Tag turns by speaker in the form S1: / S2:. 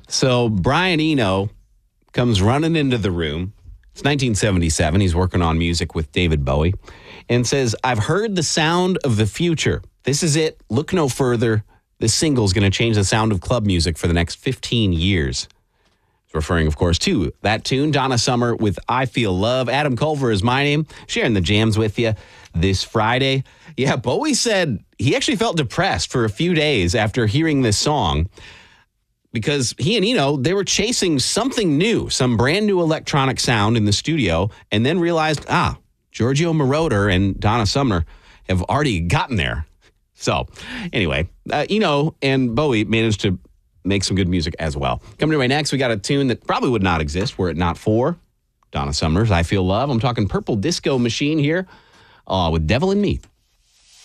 S1: So Brian Eno comes running into the room. It's 1977. He's working on music with David Bowie and says, I've heard the sound of the future. This is it. Look no further. This single is going to change the sound of club music for the next 15 years. He's referring, of course, to that tune, Donna Summer with I Feel Love. Adam Culver is my name, sharing the jams with you this Friday. Yeah, Bowie said he actually felt depressed for a few days after hearing this song because he and Eno, they were chasing something new, some brand new electronic sound in the studio, and then realized, Giorgio Moroder and Donna Summer have already gotten there. So, anyway, Eno and Bowie managed to make some good music as well. Coming your way next, we got a tune that probably would not exist were it not for Donna Summer's I Feel Love. I'm talking Purple Disco Machine here with Devil in Me.